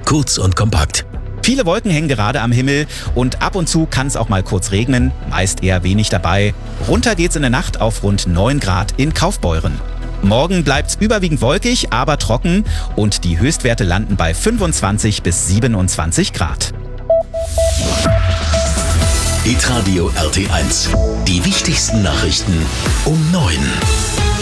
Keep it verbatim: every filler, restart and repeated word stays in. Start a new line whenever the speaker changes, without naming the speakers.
Kurz und kompakt.
Viele Wolken hängen gerade am Himmel und ab und zu kann es auch mal kurz regnen, meist eher wenig dabei. Runter geht's in der Nacht auf rund neun Grad in Kaufbeuren. Morgen bleibt's überwiegend wolkig, aber trocken und die Höchstwerte landen bei fünfundzwanzig bis siebenundzwanzig Grad.
Hitradio R T eins. Die wichtigsten Nachrichten um neun.